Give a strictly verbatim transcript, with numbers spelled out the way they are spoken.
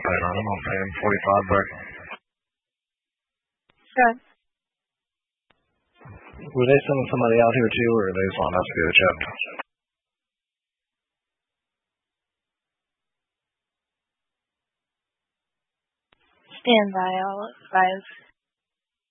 paying on them. I'm paying forty-five bucks. Good. Were they sending somebody out here too, or are they just wanting us to do the check? Stand by, I'll advise.